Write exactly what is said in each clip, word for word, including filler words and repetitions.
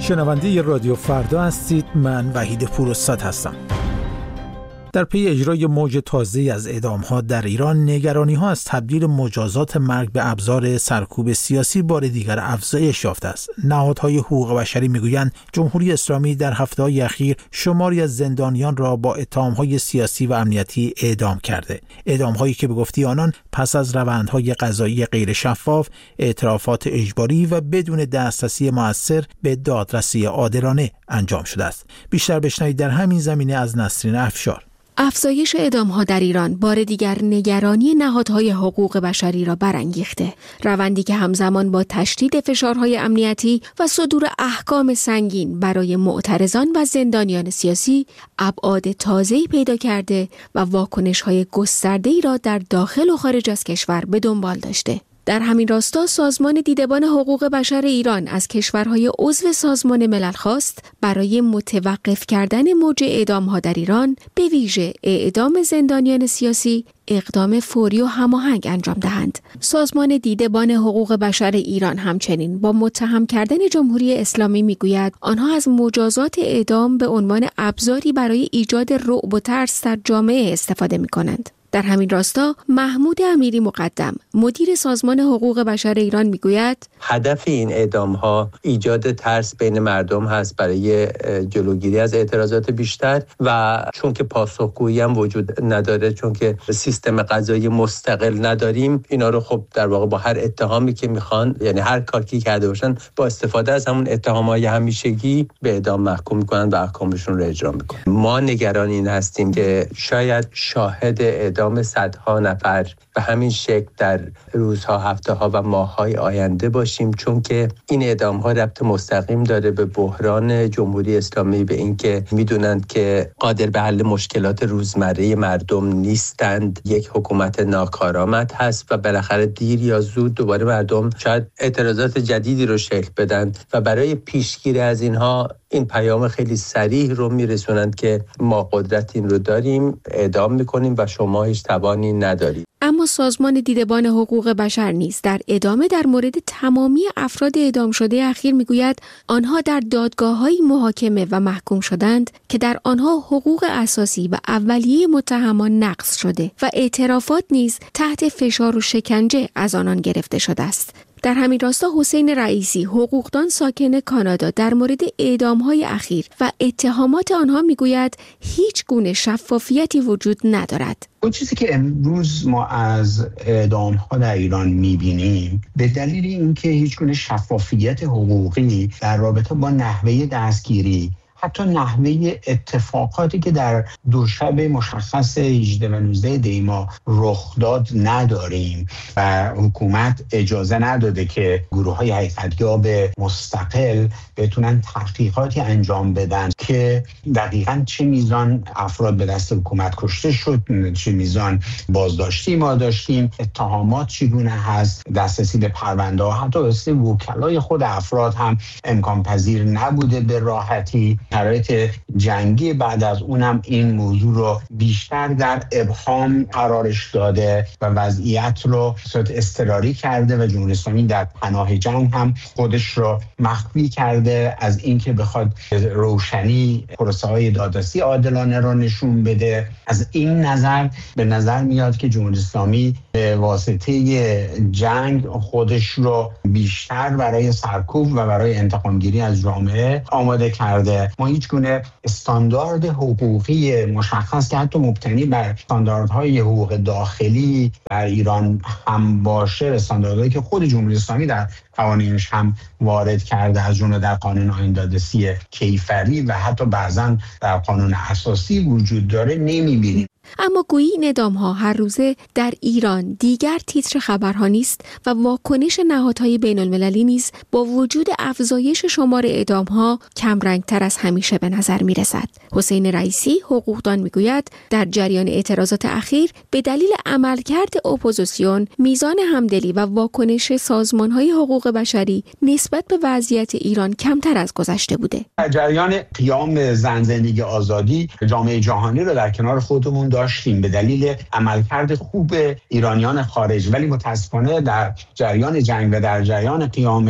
شنونده رادیو فردا هستید. من وحید پوراستاد هستم. در پی اجرای موج تازه‌ای از اعدام‌ها در ایران، نگرانی‌ها از تبدیل مجازات مرگ به ابزار سرکوب سیاسی بار دیگر افزایش یافته است. نهادهای حقوق بشری می‌گویند جمهوری اسلامی در هفته‌های اخیر شماری از زندانیان را با اتهام‌های سیاسی و امنیتی اعدام کرده. اعدام‌هایی که به گفته آنان پس از روندهای قضایی غیر شفاف، اعترافات اجباری و بدون دسترسی مؤثر به دادرسی عادلانه انجام شده است. بیشتر بشنوید در همین زمینه از نسرین افشار. افزایش اعدام‌ها در ایران بار دیگر نگرانی نهادهای حقوق بشری را برانگیخته. روندی که همزمان با تشدید فشارهای امنیتی و صدور احکام سنگین برای معترضان و زندانیان سیاسی ابعاد تازه‌ای پیدا کرده و واکنش‌های گسترده‌ای را در داخل و خارج از کشور به دنبال داشته. در همین راستا سازمان دیدبان حقوق بشر ایران از کشورهای عضو سازمان ملل خواست برای متوقف کردن موج اعدام‌ها در ایران، به ویژه اعدام زندانیان سیاسی، اقدام فوری و هماهنگ انجام دهند. سازمان دیدبان حقوق بشر ایران همچنین با متهم کردن جمهوری اسلامی میگوید آنها از مجازات اعدام به عنوان ابزاری برای ایجاد رعب و ترس در جامعه استفاده می‌کنند. در همین راستا محمود امیری مقدم، مدیر سازمان حقوق بشر ایران میگوید هدف این اعدام‌ها ایجاد ترس بین مردم هست برای جلوگیری از اعتراضات بیشتر و چون که پاسخگویی هم وجود نداره، چون که سیستم قضایی مستقل نداریم، اینا رو خب در واقع با هر اتهامی که میخوان، یعنی هر کاری کرده باشن، با استفاده از همون اتهام‌های همیشگی به اعدام محکوم میکنن و احکامشون رو اجرا میکنن. ما نگران این هستیم که شاید شاهد اعدام صدها نفر به همین شکل در روزها، هفته‌ها و ماه‌های آینده باشیم، چون که این اعدام‌ها ربط مستقیم داره به بحران جمهوری اسلامی، به اینکه میدونند که قادر به حل مشکلات روزمره مردم نیستند، یک حکومت ناکارآمد هست و بالاخره دیر یا زود دوباره مردم شاید اعتراضات جدیدی رو شکل بدن و برای پیشگیری از اینها این پیام خیلی صریح رو میرسونند که ما قدرت این رو داریم، اعدام میکنیم و شما هیچ توانی ندارید. اما سازمان دیدبان حقوق بشر نیز در ادامه در مورد تمامی افراد اعدام شده اخیر میگوید آنها در دادگاه‌های محاکمه و محکوم شدند که در آنها حقوق اساسی و اولیه متهمان نقض شده و اعترافات نیز تحت فشار و شکنجه از آنان گرفته شده است. در همین راستا حسین رئیسی، حقوقدان ساکن کانادا، در مورد اعدام‌های اخیر و اتهامات آنها میگوید هیچ گونه شفافیتی وجود ندارد. اون چیزی که امروز ما از اعدام‌ها در ایران می‌بینیم به دلیل اینکه هیچ گونه شفافیت حقوقی در رابطه با نحوه دستگیری، حتی نحوه اتفاقاتی که در دو شب مشخص هجده و نوزده دی ماه رخ داد نداریم و حکومت اجازه نداده که گروه‌های حقیقت‌یاب مستقل بتونن تحقیقاتی انجام بدن که دقیقاً چه میزان افراد به دست حکومت کشته شد، چه میزان بازداشتی ما داشتیم، اتهامات چگونه هست، دسترسی به پرونده ها، حتی دسترسی وکلای خود افراد هم امکان پذیر نبوده به راحتی. شرایط جنگی بعد از اونم این موضوع رو بیشتر در ابهام قرارش داده و وضعیت رو صورت اضطراری کرده و جمهوری اسلامی در پناه جنگ هم خودش رو مخفی کرده از اینکه بخواد روشنی پروسه‌های دادرسی عادلانه رو نشون بده. از این نظر به نظر میاد که جمهوری اسلامی به واسطه جنگ خودش رو بیشتر برای سرکوب و برای انتقامگیری از جامعه آماده کرده. ما هیچ گونه استاندارد حقوقی مشخص که حتی مبتنی بر استانداردهای حقوق داخلی در ایران هم باشه، استانداردهایی که خود جمهوری اسلامی در قوانینش هم وارد کرده، از جمله در قانون آیین دادرسی کیفری و حتی بعضا در قانون اساسی وجود داره، نمی‌بینیم. اما گویی این اعدام‌ها هر روزه در ایران دیگر تیتر خبرها نیست و واکنش نهادهای بین‌المللی نیز با وجود افزایش شمار اعدام‌ها کمرنگ‌تر از همیشه به نظر می‌رسد. حسین رئیسی، حقوقدان، میگوید در جریان اعتراضات اخیر به دلیل عملکرد اپوزیسیون، میزان همدلی و واکنش سازمان‌های حقوق بشری نسبت به وضعیت ایران کمتر از گذشته بوده. در جریان قیام زن زندگی آزادی، جامعه جهانی رو در کنار خودمون داشتیم به دلیل عملکرد خوب ایرانیان خارج، ولی متاسفانه در جریان جنگ و در جریان قیام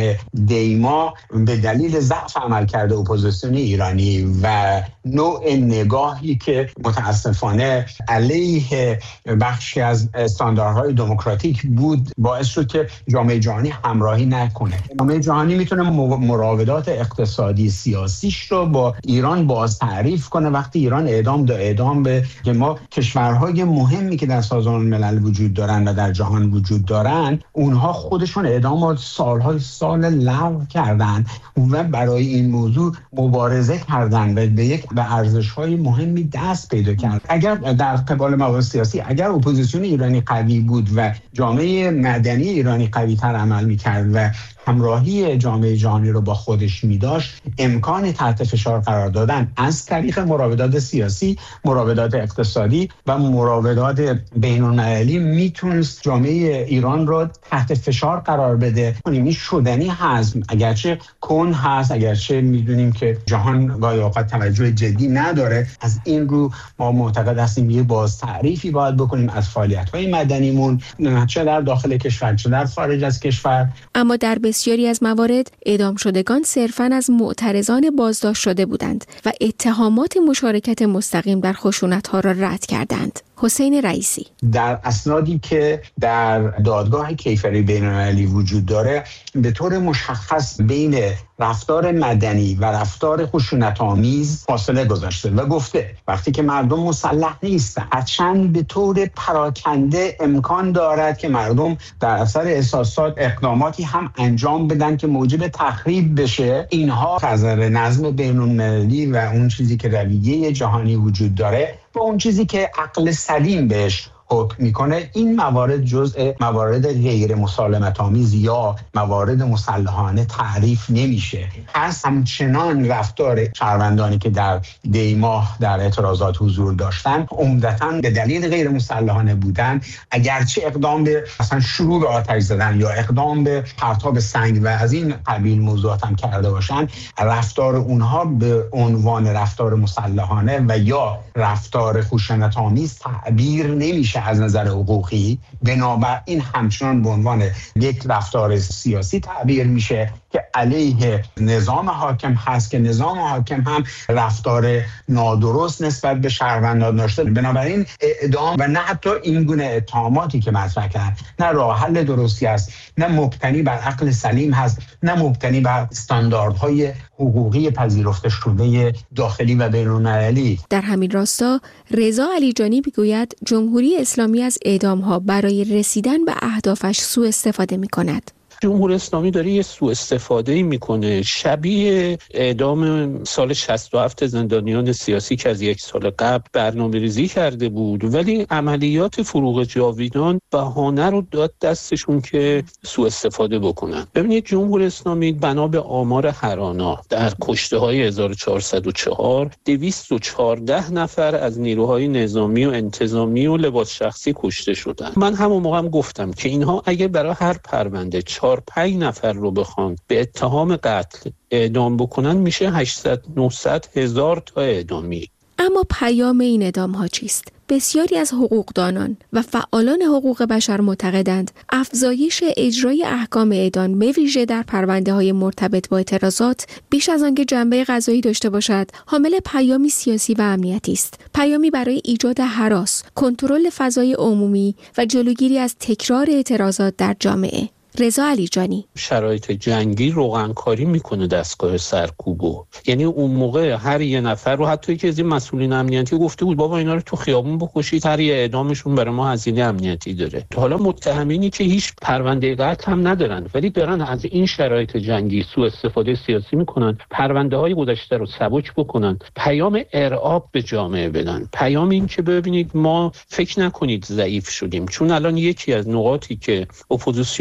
دیما به دلیل ضعف عملکرد اپوزیسیون ایرانی و نوع نگاهی که متاسفانه علیه بخشی از استانداردهای دموکراتیک بود باعث شد که جامعه جهانی همراهی نکنه. جامعه جهانی میتونه مراودات اقتصادی سیاسیش رو با ایران باز تعریف کنه وقتی ایران اعدام دا اعدام به که ما کشورهای مهمی که در سازمان ملل وجود دارن و در جهان وجود دارن اونها خودشون اعدام سالهای سال لغو کردن و برای این موضوع مبارزه کردن و به یک به ارزش‌های مهمی دست پیدا کرد. اگر در قبال موارد سیاسی اگر اپوزیسیون ایرانی قوی بود و جامعه مدنی ایرانی قوی تر عمل می‌کرد و همراهی جامعه جهانی رو با خودش می‌داشت، امکان تحت فشار قرار دادن از طریق مراودات سیاسی، مراودات اقتصادی و مراودات بین‌المللی میتونست جامعه ایران رو تحت فشار قرار بده. این شدنی هست، اگرچه کن هست، اگرچه میدونیم که جهان گاهی اوقات توجه جدی نداره. از این رو ما معتقد هستیم یه باز تعریفی باید بکنیم از فعالیت‌های مدنیمون، چه در داخل کشور چه در خارج از کشور. اما در بسیاری از موارد اعدام شدگان صرفاً از معترضان بازداشت شده بودند و اتهامات مشارکت مستقیم در خشونت‌ها را رد کردند. حسین رئیسی: در اسنادی که در دادگاه کیفری بین‌المللی وجود داره به طور مشخص بین رفتار مدنی و رفتار خشونت‌آمیز فاصله گذاشته و گفته وقتی که مردم مسلح نیستن هرچند به طور پراکنده امکان دارد که مردم در اثر احساسات اقداماتی هم انجام بدن که موجب تخریب بشه، اینها خطر نظم بین‌المللی و اون چیزی که رویه جهانی وجود داره و اون چیزی که عقل سلیم بهش حکم میکنه، این موارد جزء موارد غیر مسالمت آمیز یا موارد مسلحانه تعریف نمیشه. پس همچنان رفتار شهروندانی که در دیماه در اعتراضات حضور داشتن عمدتاً به دلیل غیر مسلحانه بودن، اگرچه اقدام به مثلا شروع آتش زدن یا اقدام به پرتاب سنگ و از این قبیل موضوعات هم کرده باشن، رفتار اونها به عنوان رفتار مسلحانه و یا رفتار خشونت آمیز تعبیر نمیشه از نظر حقوقی. بنابراین همچنان به عنوان یک رفتار سیاسی تعبیر میشه که علیه نظام حاکم هست که نظام حاکم هم رفتار نادرست نسبت به شهروندان داشته. بنابراین اعدام و نه حتی این گونه اتهاماتی که مطرح کردن نه راه حل درستی است، نه مبتنی بر عقل سلیم هست، نه مبتنی بر استانداردهای حقوقی پذیرفته شده داخلی و بین‌المللی. در همین راستا رضا علیجانی میگوید جمهوری اسلامی از اعدام‌ها برای رسیدن به اهدافش سوء استفاده می‌کند. جمهوری اسلامی داره یه سوء استفاده میکنه شبیه اعدام سال شصت و هفت زندانیان سیاسی که از یک سال قبل برنامه ریزی کرده بود، ولی عملیات فروغ جاویدان بهانه رو داد دستشون که سوء استفاده بکنن. ببینید جمهوری اسلامی بنا به آمار هرانا در کشته های هزار و چهارصد و چهار دویست و چهارده نفر از نیروهای نظامی و انتظامی و لباس شخصی کشته شدن. من همون موقع هم گفتم که اینها اگه برای هر پرونده چهار پنج نفر رو بخوان به اتهام قتل اعدام بکنن میشه هشتصد نهصد هزار تا اعدامی. اما پیام این اعدام‌ها چیست؟ بسیاری از حقوقدانان و فعالان حقوق بشر معتقدند افزایش اجرای احکام اعدام به ویژه در پرونده‌های مرتبط با اعتراضات بیش از آنکه جنبه قضایی داشته باشد، حامل پیامی سیاسی و امنیتی است. پیامی برای ایجاد هراس، کنترل فضای عمومی و جلوگیری از تکرار اعتراضات در جامعه. رضا علیجانی: شرایط جنگی روغنکاری میکنه دستگاه سرکوبو. یعنی اون موقع هر یه نفر رو حتی یکی از این مسئولین امنیتی گفته بود بابا اینا رو تو خیابون بکشید، هر یه اعدامشون برای ما هزینه امنیتی داره. حالا متهمینی که هیچ پرونده قتل هم ندارن ولی دارن از این شرایط جنگی سوء استفاده سیاسی میکنن، پرونده های گذشته رو سبک بکنن، پیام ارعاب به جامعه بدن، پیام این که ببینید ما فکر نکنید ضعیف شدیم، چون الان یکی از نقاطی که اپوزیسیون داره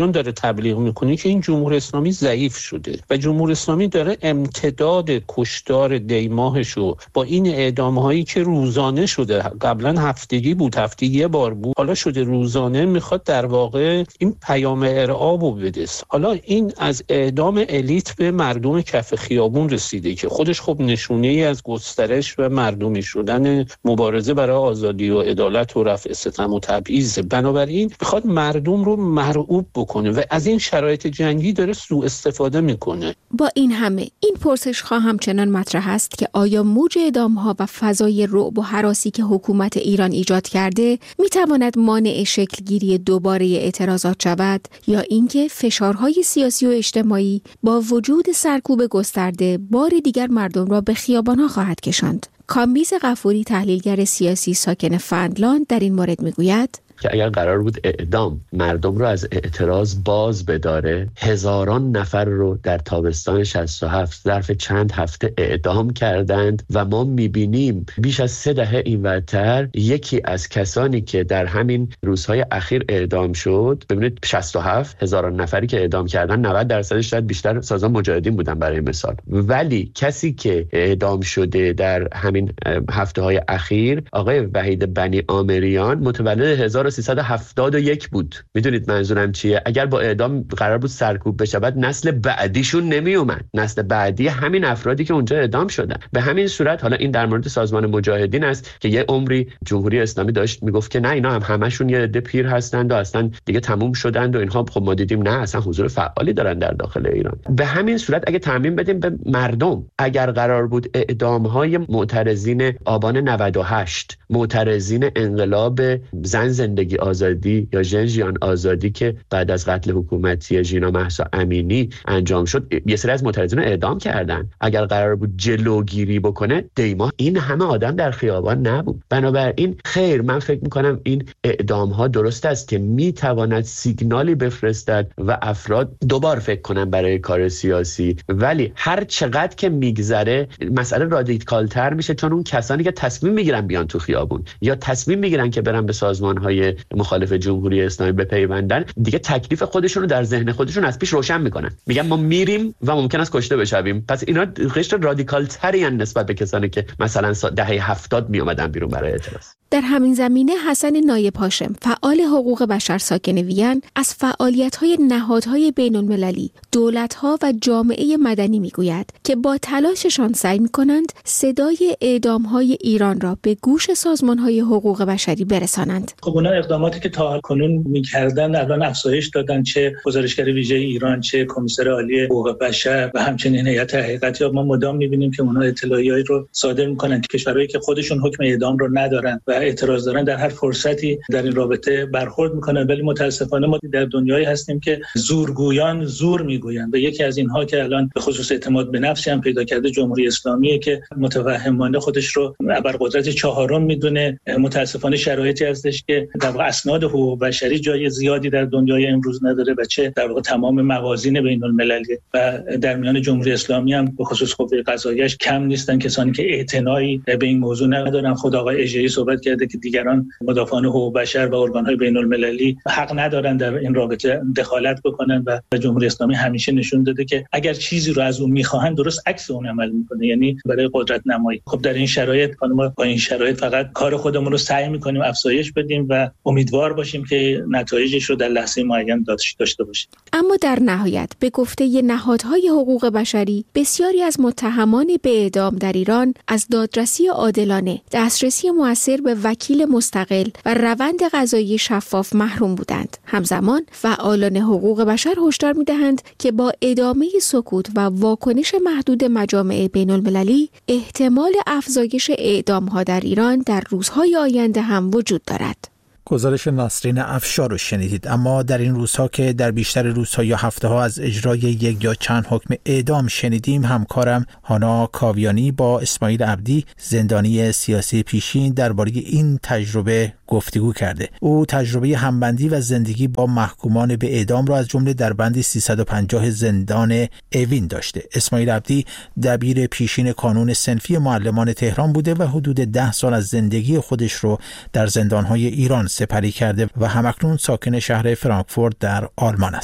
تبلیغ میکنه که این جمهوری اسلامی ضعیف شده و جمهوری اسلامی داره امتداد کشتار دیماهشو با این اعدام‌هایی که روزانه شده، قبلا هفتگی بود، هفتگی یه بار بود، حالا شده روزانه، میخواد در واقع این پیام ارعابو بده. حالا این از اعدام الیت به مردم کف خیابون رسیده که خودش خب نشونه ای از گسترش و مردمی شدن مبارزه برای آزادی و عدالت و رفع ستم و تبعیض. بنابراین میخواد مردم رو مرعوب بکنه و از این شرایط جنگی داره سوء استفاده میکنه. با این همه این پرسش خواه همچنان مطرح است که آیا موج اعدام‌ها و فضای رعب و هراسی که حکومت ایران ایجاد کرده میتواند مانع شکلگیری دوباره اعتراضات شود یا اینکه فشارهای سیاسی و اجتماعی با وجود سرکوب گسترده بار دیگر مردم را به خیابان‌ها خواهد کشاند؟ کامبیز غفوری، تحلیلگر سیاسی ساکن فنلاند، در این مورد میگوید که اگر قرار بود اعدام مردم رو از اعتراض باز بداره، هزاران نفر رو در تابستان شصت و هفت ظرف چند هفته اعدام کردند و ما میبینیم بیش از سه دهه اینورتر یکی از کسانی که در همین روزهای اخیر اعدام شد، ببینید شصت و هفت هزاران نفری که اعدام کردن، نود درصدش شاید بیشتر سازمان مجاهدین بودن برای مثال، ولی کسی که اعدام شده در همین هفته های اخیر آقای وحید بنی آمریان متولد هزار و سیصد و هفتاد و یک بود. میدونید منظورم چیه؟ اگر با اعدام قرار بود سرکوب بشه بعد نسل بعدیشون نمی اومد، نسل بعدی همین افرادی که اونجا اعدام شدن. به همین صورت حالا این در مورد سازمان مجاهدین است که یه عمری جمهوری اسلامی داشت میگفت که نه اینا هم همشون یه عده پیر هستند و اصلا دیگه تموم شدند و اینها. خب ما دیدیم نه، اصلا حضور فعالی دارن در داخل ایران. به همین صورت اگه تعمیم بدیم به مردم، اگر قرار بود اعدام‌های معترضین آبان نود و هشت، معترضین انقلاب زن زندگی آزادی یا ژن ژیان آزادی که بعد از قتل حکومتی ژینا مهسا امینی انجام شد، یه سری از معترضین رو اعدام کردن. اگر قرار بود جلوگیری بکنه دیماه این همه آدم در خیابان نبود. بنابراین خیر، من فکر میکنم این اعدام ها درست است که میتواند سیگنالی بفرستد و افراد دوبار فکر کنن برای کار سیاسی، ولی هر چقدر که میگذره مسئله رادیکالتر میشه، چون اون کسانی که تصمیم میگیرن بیان تو خیابون یا تصمیم میگیرن که برن به سازمان های مخالف جمهوری اسلامی بپیوندن، دیگه تکلیف خودشون رو در ذهن خودشون از پیش روشن میکنن، میگن ما میریم و ممکن است کشته بشویم. پس اینا قشر رادیکال تری ان نسبت به کسانی که مثلا دهه هفتاد می اومدن بیرون برای اعتراض. در همین زمینه حسن نایب هاشم، فعال حقوق بشر ساکن وین، از فعالیت‌های نهادهای بین‌المللی، دولت‌ها و جامعه مدنی میگوید که با تلاششان سعی می‌کنند صدای اعدام‌های ایران را به گوش سازمان‌های حقوق بشری برسانند. خب اونا اقداماتی که تا کنون می‌کردن الان افزایش دادن، چه گزارشگر ویژه ایران، چه کمیسر عالی حقوق بشر و همچنین هیئت حقیقتیاب. ما مدام می‌بینیم که اونا اطلاعیه‌ای رو صادر می‌کنن که کشورهایی که خودشون حکم اعدام رو ندارن و اعتراض دارن در هر فرصتی در این رابطه برخورد می‌کنن. ولی متأسفانه ما در دنیایی هستیم که زورگویان زور می‌گویند و یکی از اینها که الان به خصوص اعتماد به نفسی هم پیدا کرده جمهوری اسلامیه که متوهمانه خودش رو ابرقدرت چهارم می‌دونه. متأسفانه شرایطی هستش که در واقع اسناد حقوق بشری جای زیادی در دنیای امروز نداره و چه در واقع تمام موازین بین‌المللی و در میان جمهوری اسلامی هم به خصوص قوه قضاییش کم نیستن کسانی که اعتنایی به این موضوع ندارن. خود آقای اژه‌ای صحبت کرده که دیگران مدافعان حقوق بشر و ارگان‌های بین‌المللی حق ندارن در این رابطه دخالت بکنن و جمهوری اسلامی همیشه نشون داده که اگر چیزی رو از اون می‌خواهن درست عکس اون عمل می‌کنه، یعنی برای قدرت نمایی. خب در این شرایط ما با این شرایط فقط کار خودمون رو سعی می‌کنیم افزایش بدیم و امیدوار باشیم که نتایجش رو در لحظه معین داشته باشیم. اما در نهایت به گفته ی نهادهای حقوق بشری، بسیاری از متهمان به اعدام در ایران از دادرسی عادلانه، دسترسی مؤثر به وکیل مستقل و روند قضایی شفاف محروم بودند. همزمان فعالان حقوق بشر هشدار می‌دهند که با ادامه سکوت و واکنش محدود مجامع بین‌المللی، احتمال افزایش اعدام‌ها در ایران در روزهای آینده هم وجود دارد. گزارش نسرین افشار رو شنیدید. اما در این روزها که در بیشتر روزها یا هفته ها از اجرای یک یا چند حکم اعدام شنیدیم، همکارم هانا کاویانی با اسماعیل عبدی، زندانی سیاسی پیشین، درباره این تجربه گفتگو کرده. او تجربه همبندی و زندگی با محکومان به اعدام را از جمله در بند سیصد و پنجاه زندان اوین داشته. اسماعیل عبدی دبیر پیشین کانون صنفی معلمان تهران بوده و حدود ده سال از زندگی خودش رو در زندان‌های ایران سپری کرده و همکنون ساکن شهر فرانکفورت در آلمان است.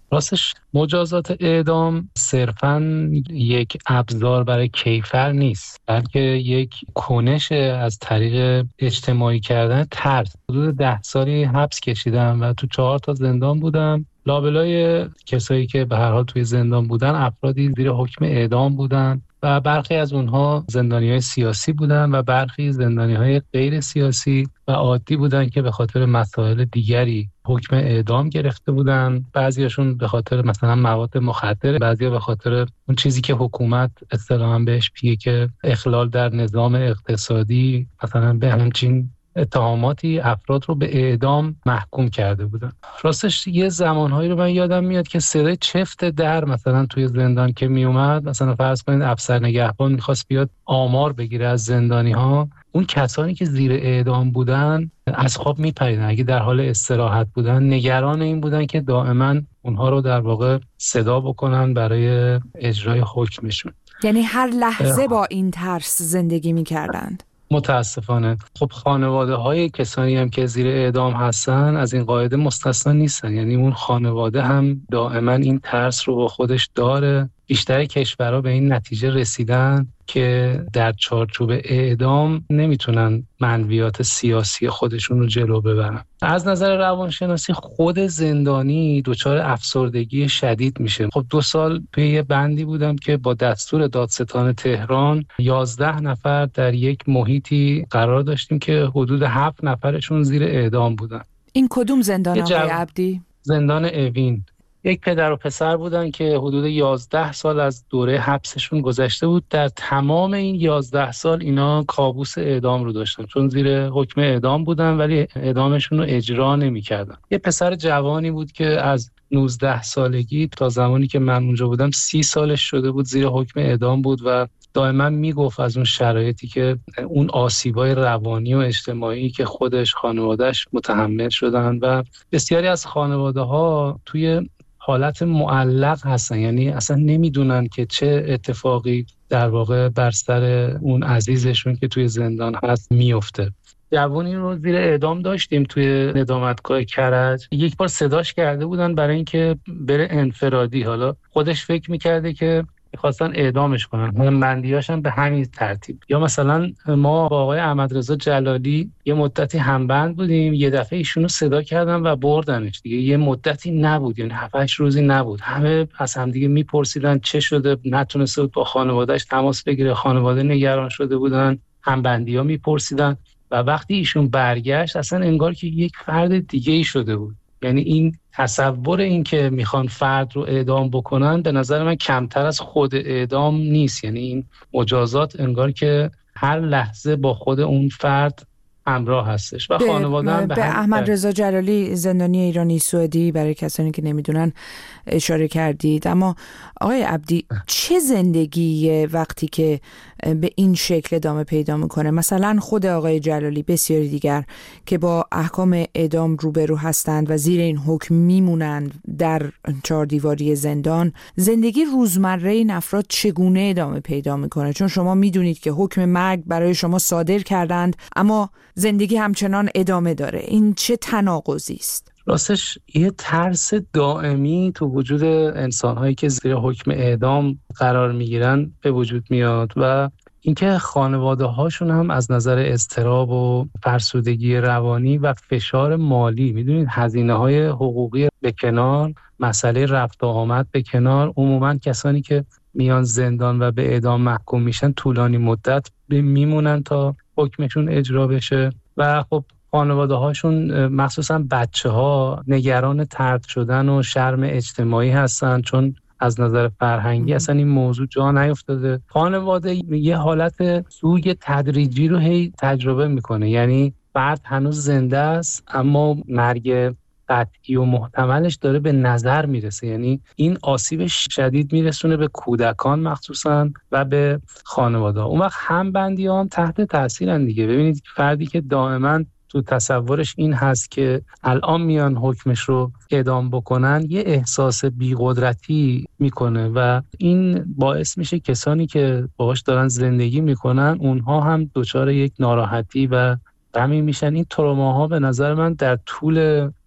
راستش مجازات اعدام صرفاً یک ابزار برای کیفر نیست، بلکه یک کنش از طریق اجتماعی کردن ترس. حدود ده سالی حبس کشیدم و تو چهار تا زندان بودم. لابلای کسایی که به هر حال توی زندان بودن افرادی زیر حکم اعدام بودن و برخی از اونها زندانی‌های سیاسی بودن و برخی زندانی‌های غیر سیاسی و عادی بودن که به خاطر مسائل دیگری حکم اعدام گرفته بودن. بعضیاشون به خاطر مثلا مواد مخدر، بعضیا به خاطر اون چیزی که حکومت اصطلاحاً بهش میگه که اخلال در نظام اقتصادی، مثلا به همچین اتهاماتی افراد رو به اعدام محکوم کرده بودن. راستش یه زمانهایی رو من یادم میاد که صدای چفت در مثلا توی زندان که میومد، مثلا فرض کنید افسر نگهبان میخواست بیاد آمار بگیره از زندانی ها، اون کسانی که زیر اعدام بودن از خواب میپریدن. اگه در حال استراحت بودن نگران این بودن که دائما اونها رو در واقع صدا بکنن برای اجرای حکمشون. یعنی هر لحظه با این ترس زندگی میکردند. متاسفانه خب خانواده های کسانی هم که زیر اعدام هستن از این قاعده مستثنا نیستن، یعنی اون خانواده هم دائما این ترس رو با خودش داره. بیشتر کشورها به این نتیجه رسیدن که در چارچوب اعدام نمیتونن منویات سیاسی خودشون رو جلو ببرن. از نظر روانشناسی خود زندانی دچار افسردگی شدید میشه. خب دو سال توی یه بندی بودم که با دستور دادستان تهران یازده نفر در یک محیطی قرار داشتیم که حدود هفت نفرشون زیر اعدام بودن. این کدوم زندان آقای جو... عبدی؟ زندان اوین. یک پدر و پسر بودن که حدود یازده سال از دوره حبسشون گذشته بود. در تمام این یازده سال اینا کابوس اعدام رو داشتن، چون زیر حکم اعدام بودن ولی اعدامشون رو اجرا نمی‌کردن. یه پسر جوانی بود که از نوزده سالگی تا زمانی که من اونجا بودم سی سالش شده بود زیر حکم اعدام بود و دائما میگفت از اون شرایطی که اون آسیبای روانی و اجتماعی که خودش خانواده‌اش متحمل شدن و بسیاری از خانواده‌ها توی حالت معلق هستن، یعنی اصلا نمیدونن که چه اتفاقی در واقع بر سر اون عزیزشون که توی زندان هست میفته. جوانی رو زیر اعدام داشتیم توی ندامتگاه کرج. یک بار صداش کرده بودن برای اینکه بره انفرادی. حالا خودش فکر میکرده که می‌خواستن اعدامش کنن، هم بندیاش هم به همین ترتیب. یا مثلا ما با آقای احمدرضا جلالی یه مدتی همبند بودیم، یه دفعه ایشونو صدا کردن و بردنش دیگه. یه مدتی نبود، یعنی هفت هشت روزی نبود. همه از هم دیگه میپرسیدن چه شده، نتونسته بود با خانواده‌اش تماس بگیره، خانواده نگران شده بودن، همبندی‌ها میپرسیدن و وقتی ایشون برگشت اصلا انگار که یک فرد دیگه‌ای شده بود. یعنی این تصور این که میخوان فرد رو اعدام بکنن به نظر من کمتر از خود اعدام نیست. یعنی این مجازات انگار که هر لحظه با خود اون فرد همراه هستش و خانواده هم به, به احمدرضا جلالی زندانی ایرانی سوئدی برای کسانی که نمیدونن اشاره کردید. اما آقای عبدی چه زندگی وقتی که به این شکل ادامه پیدا میکنه؟ مثلا خود آقای جلالی، بسیاری دیگر که با احکام اعدام روبرو هستند و زیر این حکم میمونند در چهار دیواری زندان، زندگی روزمره این افراد چگونه ادامه پیدا میکنه؟ چون شما میدونید که حکم مرگ برای شما صادر کردند اما زندگی همچنان ادامه داره. این چه تناقضی است؟ راستش یه ترس دائمی تو وجود انسان‌هایی که زیر حکم اعدام قرار میگیرن به وجود میاد و اینکه خانواده‌هاشون هم از نظر اضطراب و فرسودگی روانی و فشار مالی، میدونید هزینه‌های حقوقی به کنار، مسئله رفت و آمد به کنار، عموماً کسانی که میان زندان و به اعدام محکوم میشن طولانی مدت میمونن تا حکمشون اجرا بشه و خب خانواده هاشون مخصوصا بچه ها نگران طرد شدن و شرم اجتماعی هستن، چون از نظر فرهنگی اصلا این موضوع جا نیفتاده. خانواده یه حالت سوگ تدریجی رو هی تجربه میکنه، یعنی فرد هنوز زنده است اما مرگ قطعی و محتملش داره به نظر میرسه. یعنی این آسیب شدید میرسونه به کودکان مخصوصا و به خانواده. اون وقت هم بندی هم تحت تاثیرن دیگه. ببینید فردی که دائما تو تصورش این هست که الان میان حکمش رو اعدام بکنن، یه احساس بی‌قدرتی میکنه و این باعث میشه کسانی که باهاش دارن زندگی میکنن اونها هم دچار یک ناراحتی و غمی میشن. این تروماها به نظر من در طول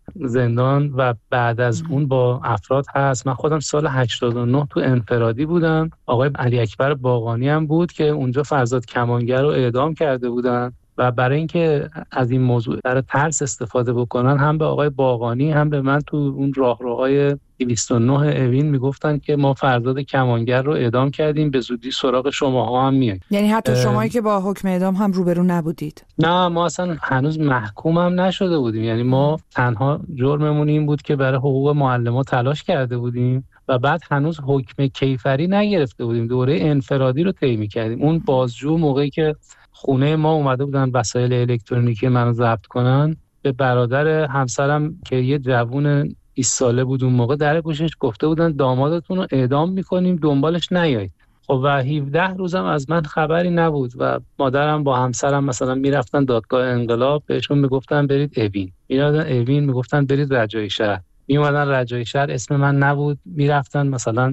زندان و بعد از اون با افراد هست. من خودم سال هشتاد و نه تو انفرادی بودم. آقای علی اکبر باقانی هم بود که اونجا فرزاد کمانگر رو اعدام کرده بودن و برای اینکه از این موضوع برای ترس استفاده بکنن هم به آقای باقانی هم به من تو اون راهروهای دویست و نه اوین میگفتن که ما فرزاد کمانگر رو اعدام کردیم، به زودی سراغ شماها هم میایم. یعنی حتی شمایی که با حکم اعدام هم روبرو نبودید؟ نه، ما اصلا هنوز محکوم هم نشده بودیم. یعنی ما تنها جرممون این بود که برای حقوق معلمان تلاش کرده بودیم و بعد هنوز حکم کیفری نگرفته بودیم، دوره انفرادی رو طی می‌کردیم. اون بازجو موقعی که خونه ما اومده بودن وسایل الکترونیکی منو ضبط کنن، به برادر همسرم که یه جوون بیست ساله بود اون موقع در گوشش گفته بودن دامادتون رو اعدام میکنیم، دنبالش نیایید. خب و هفده روزم از من خبری نبود و مادرم با همسرم مثلا میرفتن دادگاه انقلاب، بهشون میگفتن برید اوین، میرادن اوین میگفتن برید رجایی شهر، میومدن رجایی شهر اسم من نبود، میرفتن مثلا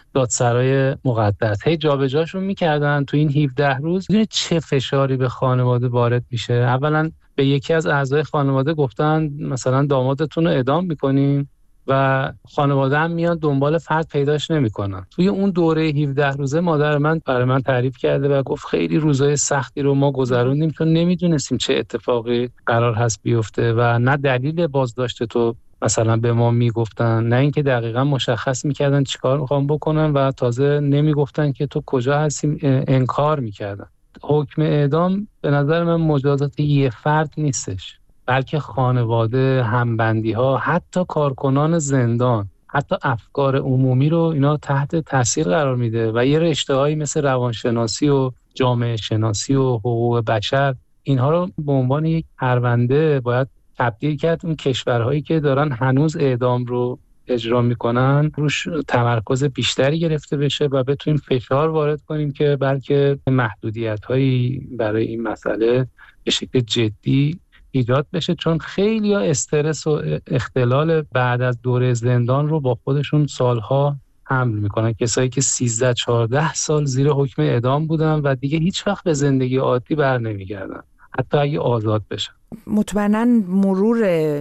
دادسرای مقدس، هی جابجاشون میکردن. تو این هفده روز چه فشاری به خانواده وارد میشه. اولا به یکی از اعضای خانواده گفتن مثلا دامادتون رو اعدام میکنیم و خانواده هم میان دنبال فرد پیداش نمیکنن. توی اون دوره هفده روزه مادر من برای من تعریف کرده و گفت خیلی روزای سختی رو ما گذروندیم چون نمیدونستیم چه اتفاقی قرار هست بیفته و نه دلیل بازداشت تو مثلا به ما میگفتن، نه اینکه دقیقاً مشخص میکردن چیکار میخوام بکنن و تازه نمیگفتن که تو کجا هستی، انکار میکردن. حکم اعدام به نظر من مجازات یه فرد نیستش، بلکه خانواده، همبندی ها، حتی کارکنان زندان، حتی افکار عمومی رو اینا تحت تاثیر قرار میده و یه رشته‌هایی مثل روانشناسی و جامعه شناسی و حقوق بشر، اینها رو به عنوان یک پرونده باید تبدیل کرد. اون کشورهایی که دارن هنوز اعدام رو اجرا میکنن روش تمرکز بیشتری گرفته بشه و بتونیم فشار وارد کنیم که بلکه محدودیت‌هایی برای این مسئله به شکل جدی ایجاد بشه، چون خیلی ها استرس و اختلال بعد از دوره زندان رو با خودشون سالها حمل میکنن. کسایی که سیزده چهارده سال زیر حکم اعدام بودن و دیگه هیچ وقت به زندگی عادی بر نمیگردن، حتی اگه آزاد بشن. مطمئناً مرور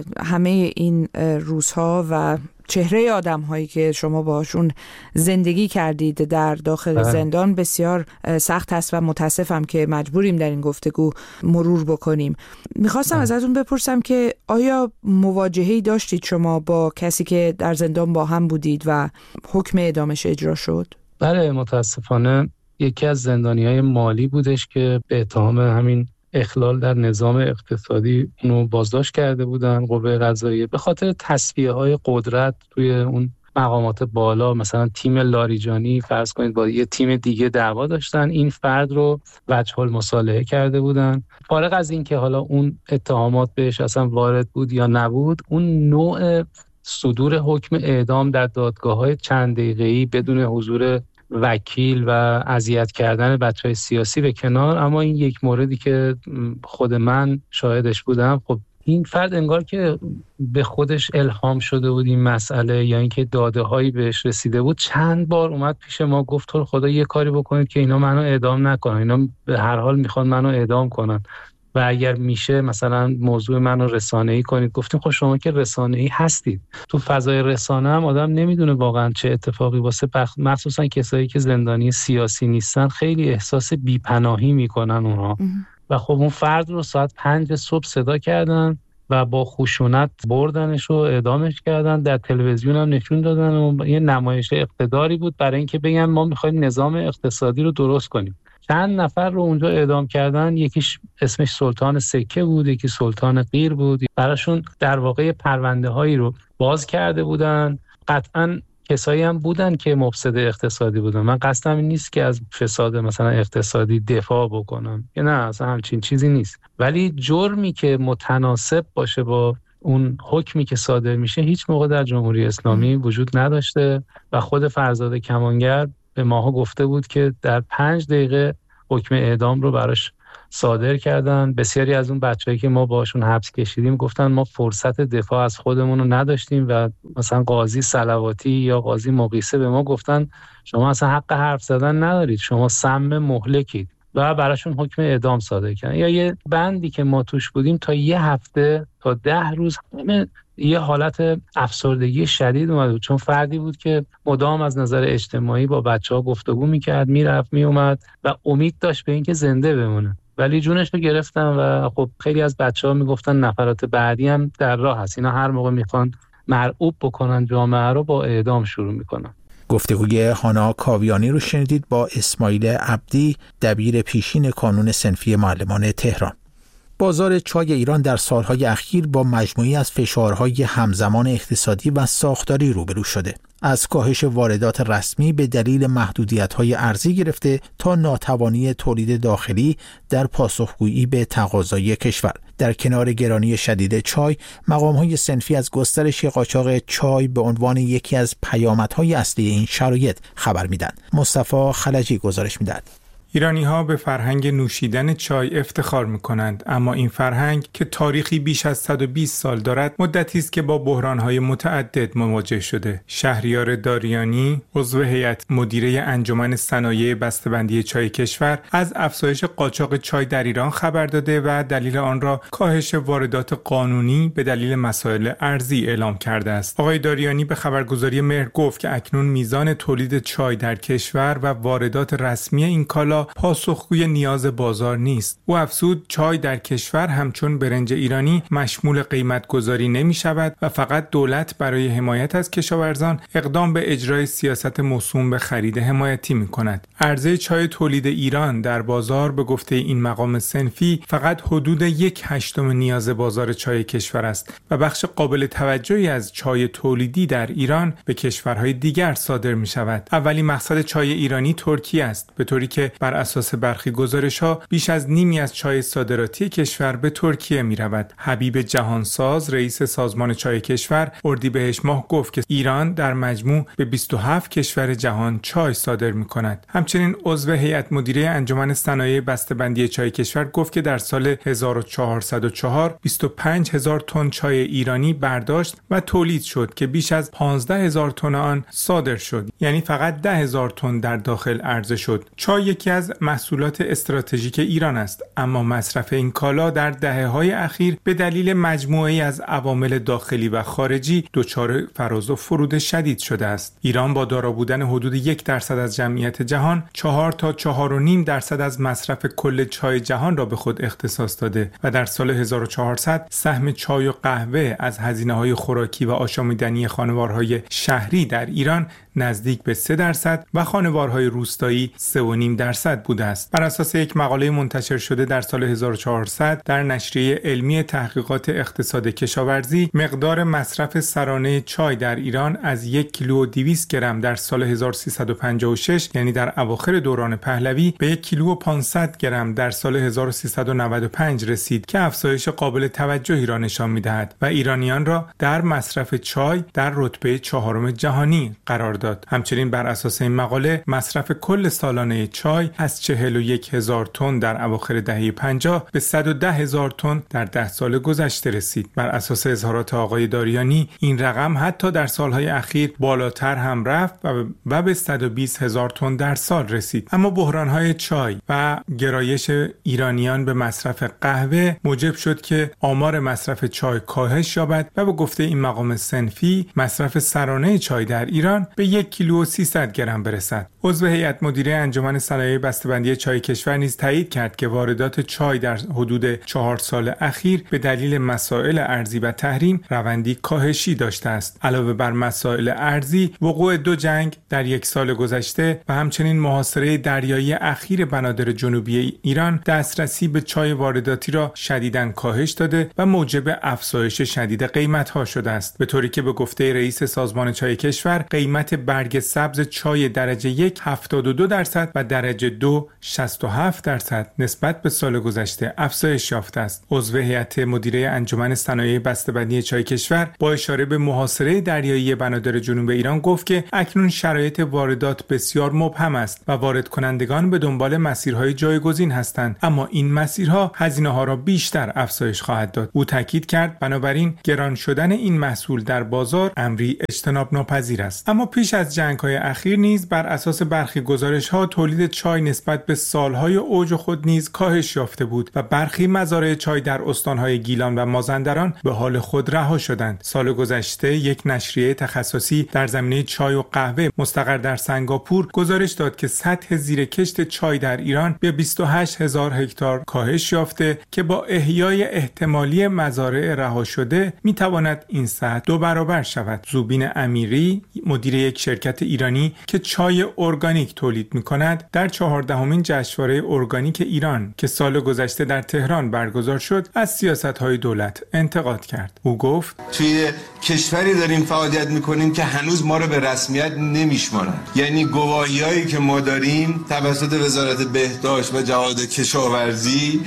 همه این روزها و چهره آدم هایی که شما باشون زندگی کردید در داخل زندان بسیار سخت است و متاسفم که مجبوریم در این گفتگو مرور بکنیم. میخواستم ازتون بپرسم که آیا مواجهه‌ای داشتید شما با کسی که در زندان با هم بودید و حکم اعدامش اجرا شد؟ بله، متاسفانه یکی از زندانیای مالی بودش که به اتهام همین اخلال در نظام اقتصادی اونو بازداشت کرده بودن قوه قضاییه به خاطر تصفیه‌های قدرت توی اون مقامات بالا. مثلا تیم لاریجانی فرض کنید با یه تیم دیگه دعوا داشتن، این فرد رو وجه المصالحه کرده بودن. فارغ از این که حالا اون اتهامات بهش اصلا وارد بود یا نبود، اون نوع صدور حکم اعدام در دادگاه‌های چند دقیقه‌ای بدون حضور وکیل و اذیت کردن بچهای سیاسی به کنار، اما این یک موردی که خود من شاهدش بودم، خب این فرد انگار که به خودش الهام شده بود این مسئله یا اینکه داده هایی بهش رسیده بود، چند بار اومد پیش ما گفت تو خدا یه کاری بکنید که اینا منو اعدام نکنن، اینا به هر حال میخوان منو اعدام کنن و اگر میشه مثلا موضوع منو رسانه‌ای کنید. گفتیم خب شما که رسانه‌ای هستید، تو فضای رسانه هم آدم نمیدونه واقعا چه اتفاقی واسه بخ... مخصوصا کسایی که زندانی سیاسی نیستن خیلی احساس بی‌پناهی میکنن اونها. و خب اون فرد رو ساعت پنج صبح صدا کردن و با خشونت بردنش و اعدامش کردن، در تلویزیون هم نشون دادن و یه نمایش اقتداری بود برای اینکه بگن ما می‌خوایم نظام اقتصادی رو درست کنیم. چند نفر رو اونجا اعدام کردن، یکیش اسمش سلطان سکه بود، یکی سلطان قیر بود. براشون در واقع پرونده هایی رو باز کرده بودن. قطعاً کسایی هم بودن که مفسد اقتصادی بودن. من قصدم این نیست که از فساد مثلا اقتصادی دفاع بکنم، که نه، اصلا همچین چیزی نیست، ولی جرمی که متناسب باشه با اون حکمی که صادر میشه هیچ موقع در جمهوری اسلامی وجود نداشته و خود فرزاد کمانگر به ماها گفته بود که در پنج دقیقه حکم اعدام رو براش صادر کردن. بسیاری از اون بچه‌ای که ما باشون حبس کشیدیم گفتن ما فرصت دفاع از خودمون رو نداشتیم و مثلا قاضی صلواتی یا قاضی مقیسه به ما گفتن شما اصلا حق حرف زدن ندارید، شما سم مهلکید و براشون حکم اعدام صادر کردن. یا یه بندی که ما توش بودیم تا یه هفته تا ده روز همه یه حالت افسردگی شدید اومده بود، چون فردی بود که مدام از نظر اجتماعی با بچه‌ها گفتگو میکرد، میرفت میومد و امید داشت به اینکه زنده بمونه، ولی جونش رو گرفتن و خب خیلی از بچه‌ها میگفتن نفرات بعدی هم در راه هست، اینا هر موقع میخوان مرعوب بکنن جامعه رو با اعدام شروع میکنن. گفتگوی هانا کاویانی رو شنیدید با اسماعیل عبدی، دبیر پیشین کانون صنفی معلمان تهران. بازار چای ایران در سالهای اخیر با مجموعی از فشارهای همزمان اقتصادی و ساختاری روبرو شده. از کاهش واردات رسمی به دلیل محدودیت‌های ارزی گرفته تا ناتوانی تولید داخلی در پاسخگویی به تقاضای کشور. در کنار گرانی شدید چای، مقام‌های صنفی از گسترش قاچاق چای به عنوان یکی از پیامدهای اصلی این شرایط خبر میدن. مصطفی خلجی گزارش میدهد. ایرانی‌ها به فرهنگ نوشیدن چای افتخار می‌کنند، اما این فرهنگ که تاریخی بیش از صد و بیست سال دارد، مدتی است که با بحران‌های متعدد مواجه شده. شهریار داریانی، عضو هیئت مدیره انجمن صنایع بسته‌بندی چای کشور، از افزایش قاچاق چای در ایران خبر داده و دلیل آن را کاهش واردات قانونی به دلیل مسائل ارزی اعلام کرده است. آقای داریانی به خبرگزاری مهر گفت که اکنون میزان تولید چای در کشور و واردات رسمی این کالا پاسخگوی نیاز بازار نیست. او افزود چای در کشور همچون برنج ایرانی مشمول قیمت گذاری نمی شود و فقط دولت برای حمایت از کشاورزان اقدام به اجرای سیاست موسوم به خرید حمایتی می کند. عرضه چای تولید ایران در بازار به گفته این مقام صنفی فقط حدود یک هشتم نیاز بازار چای کشور است و بخش قابل توجهی از چای تولیدی در ایران به کشورهای دیگر صادر می شود. اولین مقصد چای ایرانی ترکیه است، به طوری که بر اساس برخی گزارش‌ها بیش از نیمی از چای صادراتی کشور به ترکیه می‌رود. حبیب جهانساز، رئیس سازمان چای کشور، اردیبهشت ماه گفت که ایران در مجموع به بیست و هفت کشور جهان چای صادر می‌کند. همچنین عضو هیئت مدیره انجمن صنایع بسته‌بندی چای کشور گفت که در سال هزار و چهارصد و چهار بیست و پنج هزار تن چای ایرانی برداشت و تولید شد که بیش از پانزده هزار تن آن صادر شد، یعنی فقط ده هزار تن در داخل عرضه شد. چای یکی از محصولات استراتژیک ایران است، اما مصرف این کالا در دهه‌های اخیر به دلیل مجموعه‌ای از عوامل داخلی و خارجی دچار فراز و فرود شدید شده است. ایران با دارا بودن حدود یک درصد از جمعیت جهان، چهار تا چهار و نیم درصد از مصرف کل چای جهان را به خود اختصاص داده و در سال هزار و چهارصد سهم چای و قهوه از هزینه‌های خوراکی و آشامیدنی خانوارهای شهری در ایران نزدیک به سه درصد و خانوارهای روستایی سه و نیم درصد بوده است. بر اساس یک مقاله منتشر شده در سال هزار و چهارصد در نشریه علمی تحقیقات اقتصاد کشاورزی، مقدار مصرف سرانه چای در ایران از یک کیلو و دویست گرم در سال هزار و سیصد و پنجاه و شش، یعنی در اواخر دوران پهلوی، به یک کیلو و پانصد گرم در سال هزار و سیصد و نود و پنج رسید که افزایش قابل توجهی را نشان می‌دهد و ایرانیان را در مصرف چای در رتبه چهارم جهانی قرار داد. همچنین بر اساس این مقاله مصرف کل سالانه چای از چهل و یک هزار تن در اواخر دهه پنجاه به صد و ده هزار تن در ده سال گذشته رسید. بر اساس اظهارات آقای داریانی این رقم حتی در سالهای اخیر بالاتر هم رفت و به صد و بیست هزار تن در سال رسید. اما بحران‌های چای و گرایش ایرانیان به مصرف قهوه موجب شد که آمار مصرف چای کاهش یابد و به گفته این مقام صنفی مصرف سرانه چای در ایران به یک کیلو و سیصد گرم برسد. عضو هیئت مدیره انجمن صنایع بسته‌بندی چای کشور نیز تایید کرد که واردات چای در حدود چهار سال اخیر به دلیل مسائل ارزی و تحریم روندی کاهشی داشته است. علاوه بر مسائل ارزی، وقوع دو جنگ در یک سال گذشته و همچنین محاصره دریایی اخیر بنادر جنوبی ایران دسترسی به چای وارداتی را شدیداً کاهش داده و موجب افزایش شدید قیمت‌ها شده است، به طوری که به گفته رئیس سازمان چای کشور قیمت برگ سبز چای درجه یک هفتاد و دو درصد و درجه دو شصت و هفت درصد نسبت به سال گذشته افزایش یافته است. عضو هیئت مدیره انجمن صنایع بسته‌بندی چای کشور با اشاره به محاصره دریایی بنادر جنوب ایران گفت که اکنون شرایط واردات بسیار مبهم است و وارد کنندگان به دنبال مسیرهای جایگزین هستند، اما این مسیرها هزینه‌ها را بیشتر افزایش خواهد داد. او تاکید کرد بنابراین گران شدن این محصول در بازار امری اجتناب ناپذیر است. اما پیش از جنگ‌های اخیر نیز بر اساس برخی گزارش‌ها تولید چای نسبت به سال‌های اوج خود نیز کاهش یافته بود و برخی مزارع چای در استان‌های گیلان و مازندران به حال خود رها شدند. سال گذشته یک نشریه تخصصی در زمینه چای و قهوه مستقر در سنگاپور گزارش داد که سطح زیرکشت چای در ایران به بیست و هشت هزار هکتار کاهش یافته که با احیای احتمالی مزارع رها شده می‌تواند این سطح دو برابر شود. زوبین امیری، مدیر یک شرکت ایرانی که چای ارگانیک تولید می‌کند، در چهاردهمین جشنواره ارگانیک ایران که سال گذشته در تهران برگزار شد، از سیاست‌های دولت انتقاد کرد. او گفت: توی کشوری داریم فعالیت می‌کنیم که هنوز ما رو به رسمیت نمی‌شمارن. یعنی گواهی‌هایی که ما داریم توسط وزارت بهداشت و جهاد کشاورزی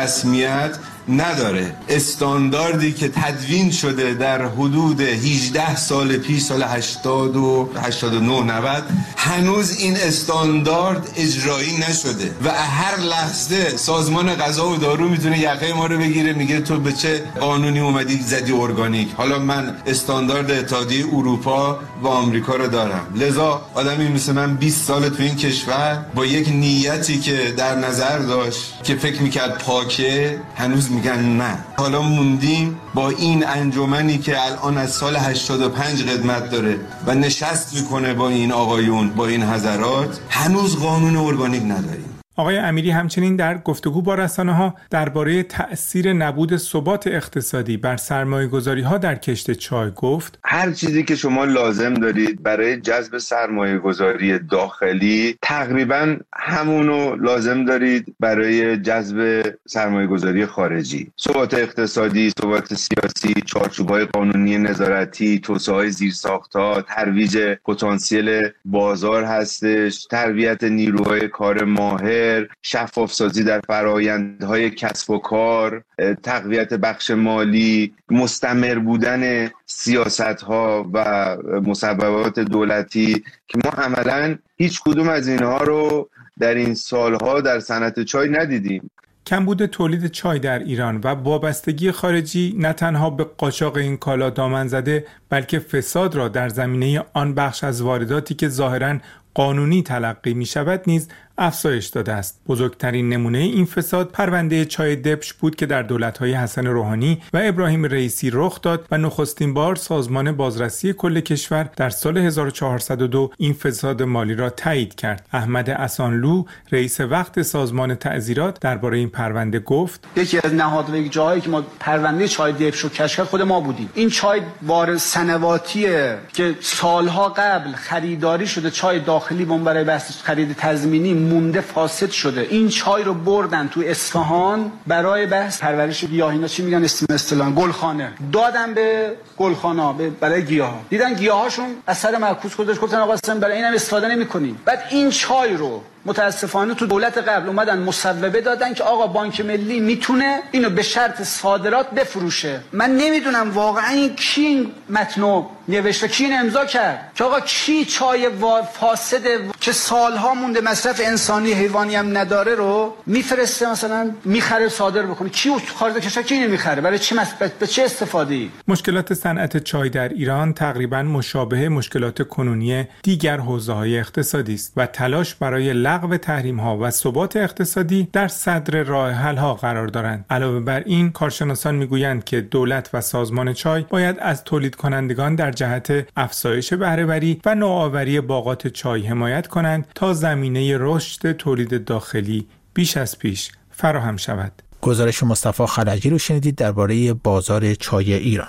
رسمیت نداره. استانداردی که تدوین شده در حدود هجده سال پیش، سال هشتاد و هشتاد و نه نود، هنوز این استاندارد اجرایی نشده و هر لحظه سازمان غذا و دارو میتونه یقه ما رو بگیره، میگه تو به چه قانونی اومدی زدی ارگانیک. حالا من استاندارد اتحادیه اروپا و آمریکا رو دارم، لذا آدمی مثل من بیست سال تو این کشور با یک نیتی که در نظر داشت که فکر میکرد پاکه، هنوز میگن نه. حالا موندیم با این انجمنی که الان از سال هشتاد و پنج خدمت داره و نشست میکنه با این آقایون، با این حضرات، هنوز قانون ارگانیک نداریم. آقای امیری همچنین در گفتگو با رسانه‌ها درباره تأثیر نبود ثبات اقتصادی بر سرمایه‌گذاری‌ها در کشت چای گفت: هر چیزی که شما لازم دارید برای جذب سرمایه‌گذاری داخلی تقریباً همونو لازم دارید برای جذب سرمایه‌گذاری خارجی. ثبات اقتصادی، ثبات سیاسی، چارچوب‌های قانونی نظارتی، توسعه‌های زیرساخت‌ها، ترویج پتانسیل بازار هستش، تربیت نیروهای کار ماهر، شفاف سازی در فرآیندهای کسب و کار، تقویت بخش مالی، مستمر بودن سیاست‌ها و مصوبات دولتی که ما عملاً هیچ کدوم از اینها رو در این سالها در صنعت چای ندیدیم. کمبود تولید چای در ایران و وابستگی خارجی نه تنها به قاچاق این کالا دامن زده، بلکه فساد را در زمینه آن بخش از وارداتی که ظاهراً قانونی تلقی می شود نیز افزایش داده است. بزرگترین نمونه این فساد پرونده چای دبش بود که در دولت‌های حسن روحانی و ابراهیم رئیسی رخ داد و نخستین بار سازمان بازرسی کل کشور در سال هزار و چهارصد و دو این فساد مالی را تایید کرد. احمد احسانلو، رئیس وقت سازمان تعزیرات، درباره این پرونده گفت: یکی از نهادهای جایی که ما پرونده چای دبش رو کشف کرد خود ما بودیم. این چای وارد سنواتیه که سالها قبل خریداری شده، چای داخلی بون برای بحث خرید تضمینی مونده، فاسد شده. این چای رو بردن تو اصفهان برای بحث پرورش گیاه، اینا چی میگن اسم اصطلاحاً گلخانه، دادن به گلخانا برای گیاه. دیدن گیاهاشون اثر معکوس گذاشت، گفتن آقا اصلا برای اینم استفاده نمی‌کنیم. بعد این چای رو متاسفانه تو دولت قبل اومدن مصوبه دادن که آقا بانک ملی میتونه اینو به شرط صادرات بفروشه. من نمیدونم واقعا این کی متنو نوشته، کی امضا کرد که آقا کی چای فاسد که سالها مونده مصرف انسانی حیوانی هم نداره رو میفرسته مثلا میخره صادر بکنه؟ کی خارج کشور کی نمیخره؟ برای چی مصرف؟ به چه استفاده‌ای؟ مشکلات صنعت چای در ایران تقریبا مشابه مشکلات کنونی دیگر حوزه‌های اقتصادی است و تلاش برای لغو تحریم‌ها و ثبات اقتصادی در صدر راه حل‌ها قرار دارند. علاوه بر این، کارشناسان میگویند که دولت و سازمان چای باید از تولید کنندگان در جهت افزایش بهره‌وری و نوآوری باغات چای حمایت کنند تا زمینه رشد تولید داخلی بیش از پیش فراهم شود. گزارش مصطفی خلجی رو شنیدید درباره بازار چای ایران.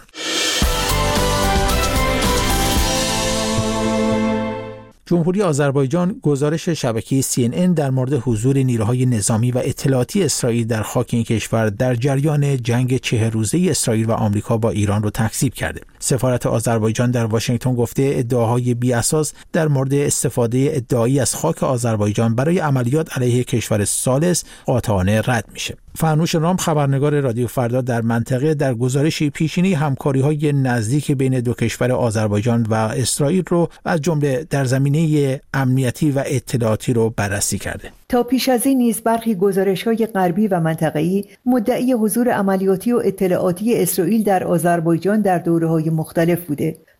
جمهوری آذربایجان گزارش شبکه سی ان ان در مورد حضور نیروهای نظامی و اطلاعاتی اسرائیل در خاک این کشور در جریان جنگ چه روزه اسرائیل و آمریکا با ایران را تکذیب کرده. سفارت آذربایجان در واشنگتن گفته ادعاهای بی اساس در مورد استفاده ادعایی از خاک آذربایجان برای عملیات علیه کشور ثالث قاطعانه رد میشه. فرنوش رام، خبرنگار رادیو فردا در منطقه، در گزارشی پیشینی همکاری‌های نزدیک بین دو کشور آذربایجان و اسرائیل رو از جمله در زمینه امنیتی و اطلاعاتی رو بررسی کرده. تا پیش از این نیز برخی گزارش‌های غربی و منطقه‌ای مدعی حضور عملیاتی و اطلاعاتی اسرائیل در آذربایجان در دوره‌های مختلف بوده.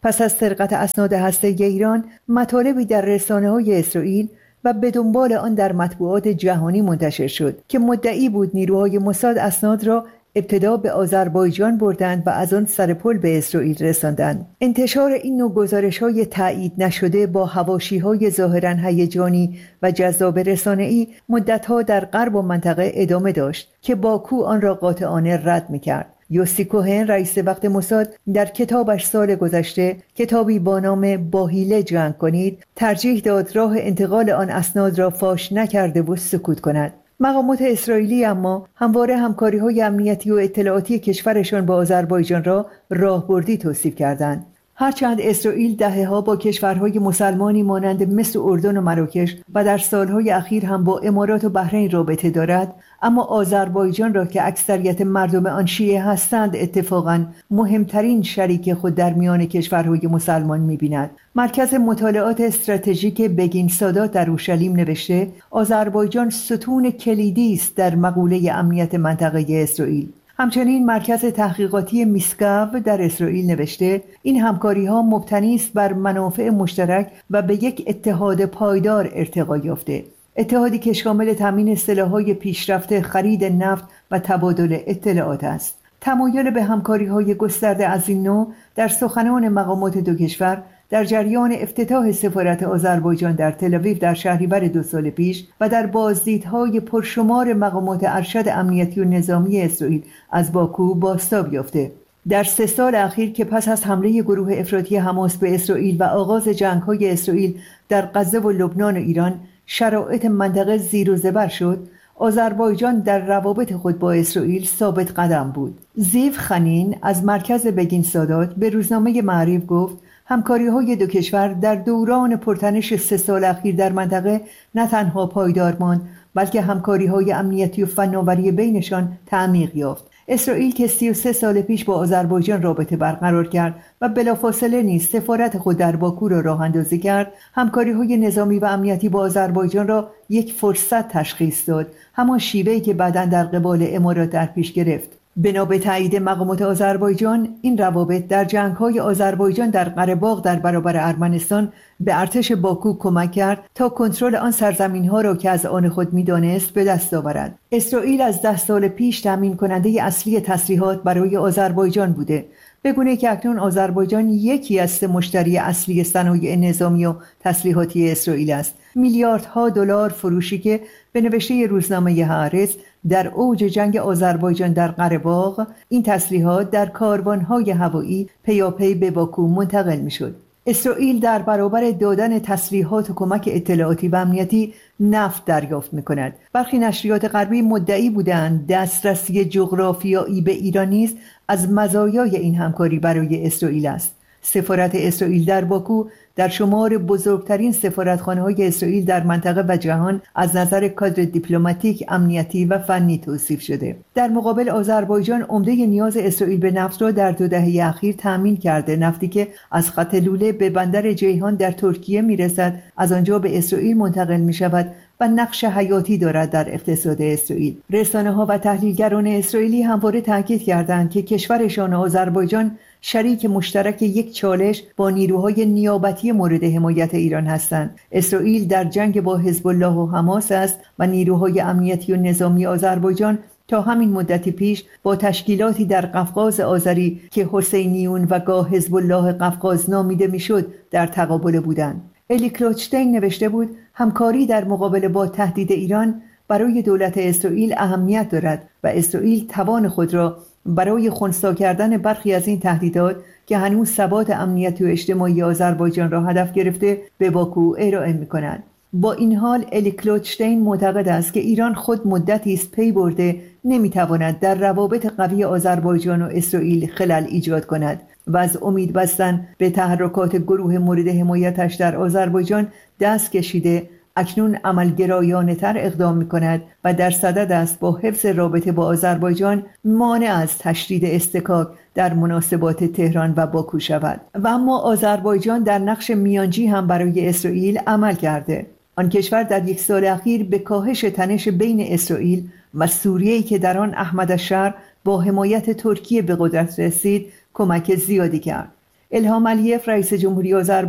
پس از سرقت اسناد هسته‌ای ایران، مطالبی در رسانه‌های اسرائیل و به دنبال آن در مطبوعات جهانی منتشر شد که مدعی بود نیروهای موساد اسناد را ابتدا به آذربایجان بردند و از آن سر پل به اسرائیل رساندند. انتشار این نوع گزارش‌های تایید نشده با حواشی‌های ظاهراً هیجانی و جذاب رسانه‌ای مدت‌ها در غرب و منطقه ادامه داشت که باکو آن را قاطعانه رد می‌کرد. یوسی کوهن رئیس وقت موساد در کتابش سال گذشته، کتابی با نام با حیله جنگ کنید، ترجیح داد راه انتقال آن اسناد را فاش نکرده و سکوت کند. مقامات اسرائیلی اما همواره همکاری‌های امنیتی و اطلاعاتی کشورشان با آذربایجان را راهبردی توصیف کردند. هرچند اسرائیل دهه‌ها با کشورهای مسلمانی مانند مصر و اردن و مراکش و در سالهای اخیر هم با امارات و بحرین رابطه دارد، اما آذربایجان را که اکثریت مردم آن شیعه هستند اتفاقاً مهمترین شریک خود در میان کشورهای مسلمان می‌بیند. مرکز مطالعات استراتژیک بگین سادات در اورشلیم نوشته آذربایجان ستون کلیدی است در مقوله امنیت منطقه اسرائیل. همچنین مرکز تحقیقاتی میسکاو در اسرائیل نوشته این همکاری‌ها مبتنی است بر منافع مشترک و به یک اتحاد پایدار ارتقا یافته. اتحادی که شامل تامین سلاح‌های پیشرفته، خرید نفت و تبادل اطلاعات است. تمایل به همکاری‌های گسترده از این نوع در سخنان مقامات دو کشور در جریان افتتاح سفارت آذربایجان در تل‌آویو در شهریور دو سال پیش و در بازدیدهای پرشمار مقامات ارشد امنیتی و نظامی اسرائیل از باکو بازتاب یافته. در سه سال اخیر که پس از حمله گروه افراطی حماس به اسرائیل و آغاز جنگ‌های اسرائیل در غزه و لبنان و ایران شرایط منطقه زیر و زبر شد، آذربایجان در روابط خود با اسرائیل ثابت قدم بود. زیو خنین از مرکز بگین سادات به روزنامه معریف گفت همکاری‌های دو کشور در دوران پرتنش سه سال اخیر در منطقه نه تنها پایدار ماند، بلکه همکاری‌های امنیتی و فناوری بینشان تعمیق یافت. اسرائیل که سی و سه سال پیش با آذربایجان رابطه برقرار کرد و بلافاصله نیز سفارت خود در باکو را راه اندازی کرد، همکاری‌های نظامی و امنیتی با آذربایجان را یک فرصت تشخیص داد، همان شیوه‌ای که بعداً در قبال امارات در پیش گرفت. بنا به تایید مقامات آذربایجان، این روابط در جنگ‌های آذربایجان در قره باغ در برابر ارمنستان به ارتش باکو کمک کرد تا کنترل آن سرزمین‌ها را که از آن خود می‌دانست به دست آورد. اسرائیل از ده سال پیش تامین کننده اصلی تسلیحات برای آذربایجان بوده، به گونه‌ای که اکنون آذربایجان یکی از سه مشتری اصلی صنایع نظامی و تسلیحاتی اسرائیل است. میلیاردها دلار فروشی که به نوشته روزنامه هآرتز در اوج جنگ آذربایجان در قره باغ این تسلیحات در کاروان‌های هوایی پیاپی به باکو منتقل می‌شد. اسرائیل در برابر دادن تسلیحات و کمک اطلاعاتی و امنیتی نفت دریافت می‌کند. برخی نشریات غربی مدعی بودند دسترسی جغرافیایی به ایران نیز از مزایای این همکاری برای اسرائیل است. سفارت اسرائیل در باکو در شمار بزرگترین سفارتخانه‌های اسرائیل در منطقه و جهان از نظر کادر دیپلماتیک، امنیتی و فنی توصیف شده. در مقابل آذربایجان عمده نیاز اسرائیل به نفت را در دو دهه اخیر تامین کرده. نفتی که از خط لوله به بندر جیهان در ترکیه میرسد، از آنجا به اسرائیل منتقل می‌شود و نقش حیاتی دارد در اقتصاد اسرائیل. رسانه‌ها و تحلیلگران اسرائیلی همواره تاکید کردند که کشورشان آذربایجان شریک مشترک یک چالش با نیروهای نیابتی مورد حمایت ایران هستند. اسرائیل در جنگ با حزب الله و حماس است و نیروهای امنیتی و نظامی آذربایجان تا همین مدتی پیش با تشکیلاتی در قفقاز آذری که حسینیون و گاه حزب الله قفقاز نامیده میشد در تقابل بودند. الی کلوچتین نوشته بود همکاری در مقابله با تهدید ایران برای دولت اسرائیل اهمیت دارد و اسرائیل توان خود را برای خنثی کردن برخی از این تهدیدات که هنوز ثبات امنیتی و اجتماعی آذربایجان را هدف گرفته به باکو ارائه می‌کند. با این حال الی کلوچتین معتقد است که ایران خود مدتی است پی برده نمی‌تواند در روابط قوی آذربایجان و اسرائیل خلل ایجاد کند و از امید بستن به تحرکات گروه مورد حمایتش در آذربایجان دست کشیده اکنون عملگرایانه تر اقدام می کند و در صدد است با حفظ رابطه با آذربایجان مانع از تشدید استکاک در مناسبات تهران و باکو شود. و اما آذربایجان در نقش میانجی هم برای اسرائیل عمل کرده. آن کشور در یک سال اخیر به کاهش تنش بین اسرائیل و سوریه‌ای که در آن احمد الشر با حمایت ترکیه به قدرت رسید کمک زیادی کرد. الهام علیف رئیس جمهوری آذربایجان